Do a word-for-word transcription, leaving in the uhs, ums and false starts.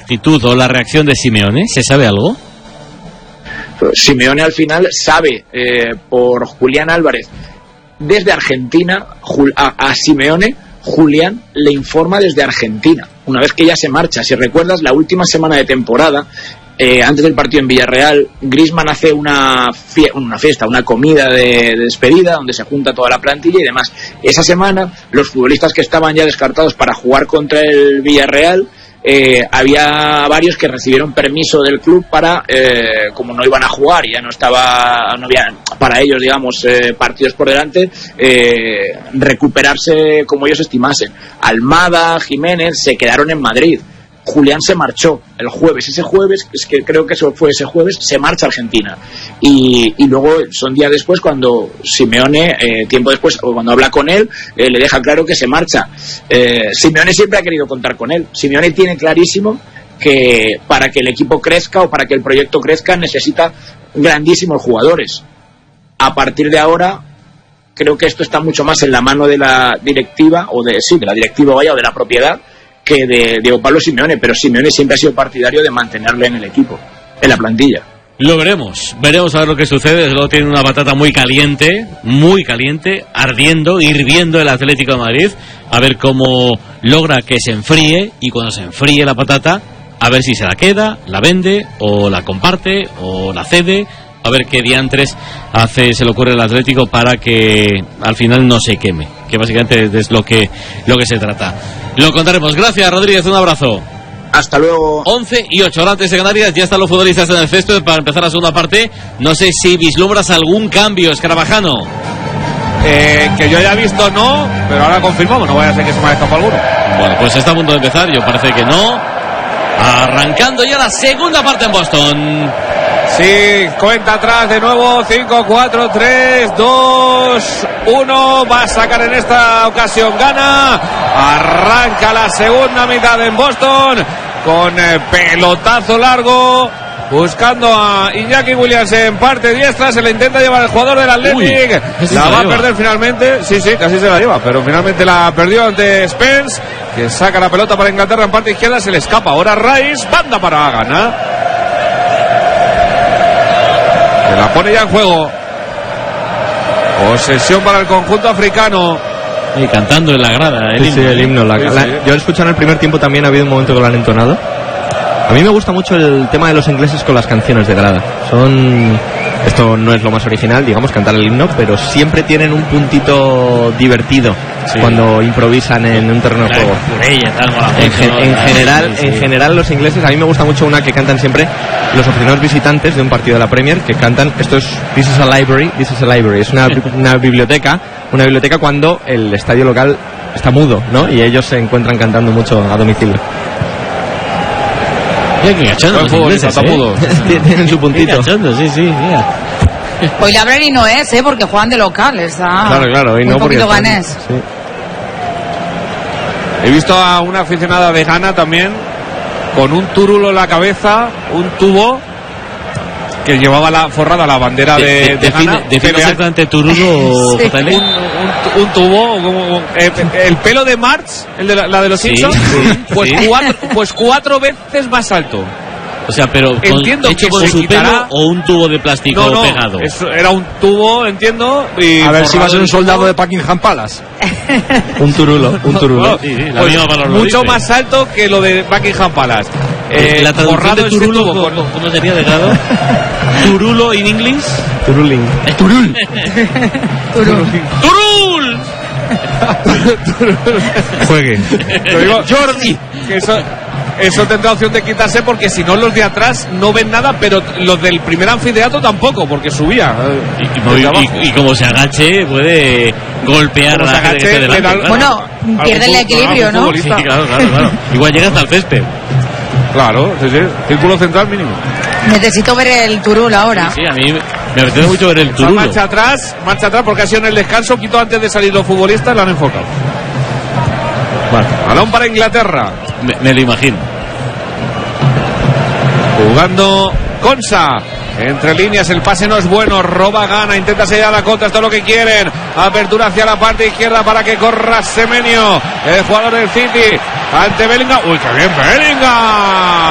actitud o la reacción de Simeone? ¿Se sabe algo? Simeone al final sabe, eh, por Julián Álvarez, desde Argentina, a, a Simeone, Julián le informa desde Argentina, una vez que ya se marcha. Si recuerdas, la última semana de temporada, eh, antes del partido en Villarreal, Griezmann hace una, fie- una fiesta, una comida de, de despedida, donde se junta toda la plantilla y demás. Esa semana, los futbolistas que estaban ya descartados para jugar contra el Villarreal, Eh, había varios que recibieron permiso del club para, eh, como no iban a jugar y ya no estaba, no había para ellos, digamos, eh, partidos por delante, eh, recuperarse como ellos estimasen. Almada, Jiménez se quedaron en Madrid. Julián se marchó el jueves. Ese jueves, es que creo que eso fue ese jueves, se marcha a Argentina. Y, y luego son días después cuando Simeone, eh, tiempo después, o cuando habla con él, eh, le deja claro que se marcha. Eh, Simeone siempre ha querido contar con él. Simeone tiene clarísimo que para que el equipo crezca o para que el proyecto crezca necesita grandísimos jugadores. A partir de ahora, creo que esto está mucho más en la mano de la directiva, o de, sí, de la directiva vaya, o de la propiedad, que de Diego Pablo Simeone, pero Simeone siempre ha sido partidario de mantenerle en el equipo, en la plantilla. Lo veremos, veremos a ver lo que sucede. Desde luego tiene una patata muy caliente, muy caliente, ardiendo, hirviendo el Atlético de Madrid, a ver cómo logra que se enfríe, y cuando se enfríe la patata, a ver si se la queda, la vende, o la comparte, o la cede, a ver qué diantres hace, se le ocurre al Atlético para que al final no se queme, que básicamente es lo que, lo que se trata. Lo contaremos. Gracias, Rodríguez, un abrazo. Hasta luego. once y ocho, ahora antes de Canarias, ya están los futbolistas en el césped para empezar la segunda parte. No sé si vislumbras algún cambio, Escarabajano. Eh, que yo haya visto no, pero ahora confirmamos, no vaya a ser que se me haya escapado alguno. Bueno, pues está a punto de empezar, yo parece que no. Arrancando ya la segunda parte en Boston. Sí, cuenta atrás de nuevo, cinco, cuatro, tres, dos, uno, va a sacar en esta ocasión, gana, arranca la segunda mitad en Boston, con eh, pelotazo largo, buscando a Iñaki Williams en parte diestra, se le intenta llevar el jugador del Athletic, Uy, la va a perder finalmente, sí, sí, casi se la lleva, pero finalmente la perdió ante Spence, que saca la pelota para Inglaterra en parte izquierda, se le escapa, ahora Rice, banda para Gana. Se la pone ya en juego. Posesión para el conjunto africano. Y cantando en la grada el sí, himno, sí, el himno la, sí, la, sí. Yo lo escuché en el primer tiempo, también ha habido un momento que lo han entonado. A mí me gusta mucho el tema de los ingleses con las canciones de grada. Son... Esto no es lo más original, digamos, cantar el himno, pero siempre tienen un puntito divertido, sí, cuando improvisan en un terreno de juego. En, gen, en, general, sí, sí. en general los ingleses, a mí me gusta mucho una que cantan siempre los aficionados visitantes de un partido de la Premier, que cantan, esto es This is a library, this is a library, es una, una biblioteca, una biblioteca cuando el estadio local está mudo, ¿no? Y ellos se encuentran cantando mucho a domicilio. Mira que cachondo, los ingleses, ¿eh? Tienen su puntito. Cachondo, sí, sí, mira. Hoy library no es, ¿eh? Porque juegan de local, está. Claro, claro, hoy no, un poquito porque ganés. Sí. He visto a una aficionada de Ghana también con un túrulo en la cabeza, un tubo que llevaba la forrada la bandera de, de, de Ghana. Define exactamente turulo, sí. un, un, un tubo, como, eh, el pelo de March, el de la, la de los Simpsons, sí, pues, sí. cuatro, pues cuatro veces más alto. O sea, pero con, entiendo hecho que con su quitará... pelo o un tubo de plástico no, no, pegado. Eso era un tubo, entiendo. Y a ver si va a ser un soldado de Buckingham Palace. un turulo, un turulo. No, sí, sí, la pues, para mucho dice. más alto que lo de Buckingham Palace. Eh, la traducción de turulo, ¿cómo, con... ¿cómo sería de grado? ¿Turulo en inglés? Turuling. Turul. Turul. Turul. Juegue. Lo digo, Jordi. Que eso, eso tendrá opción de quitarse porque si no los de atrás no ven nada, pero los del primer anfiteatro tampoco, porque subía. Y, y, y, y como se agache puede golpear a la gente que esté delante. Al, bueno, pierde el equilibrio, ¿no? Sí, claro, claro, claro. Igual llega hasta el césped. Claro, sí, sí. Círculo central mínimo. Necesito ver el turul ahora. Sí, sí, a mí me apetece mucho ver el turul. Marcha atrás, marcha atrás porque ha sido en el descanso, quito antes de salir los futbolistas, lo han enfocado. Vale. Balón para Inglaterra. Me, me lo imagino. Jugando Konsa. Entre líneas, el pase no es bueno, roba Gana, intenta sellar la contra, esto es lo que quieren. Apertura hacia la parte izquierda para que corra Semenyo, el jugador del City, ante Bellingham. Uy, qué bien Bellingham.